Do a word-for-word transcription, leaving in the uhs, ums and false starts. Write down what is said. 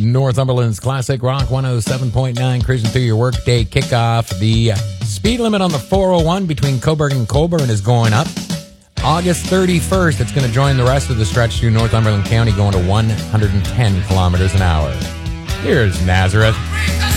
Northumberland's Classic Rock one oh seven point nine, cruising through your workday kickoff. The speed limit on the four oh one between Coburg and Colborne is going up. August thirty-first, it's going to join the rest of the stretch through Northumberland County, going to one hundred ten kilometers an hour. Here's Nazareth.